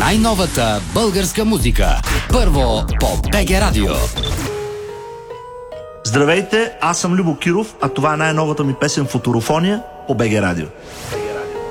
най-новата българска музика. Първо по БГ Радио. Здравейте, аз съм Любо Киров, а това е най-новата ми песен "Футурофония" по БГ Радио.